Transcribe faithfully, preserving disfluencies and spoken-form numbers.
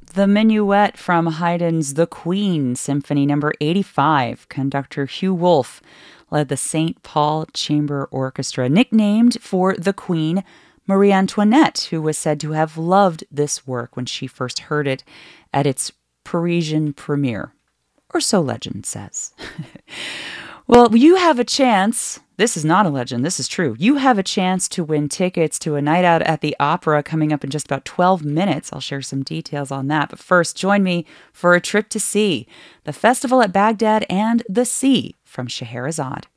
The Minuet from Haydn's The Queen, Symphony Number eighty-five. Conductor Hugh Wolf led the Saint Paul Chamber Orchestra, nicknamed for the Queen Marie Antoinette, who was said to have loved this work when she first heard it at its Parisian premiere. Or so legend says. Well, you have a chance. This is not a legend. This is true. You have a chance to win tickets to a night out at the opera coming up in just about twelve minutes. I'll share some details on that. But first, join me for a trip to see the Festival at Baghdad and The Sea from Scheherazade.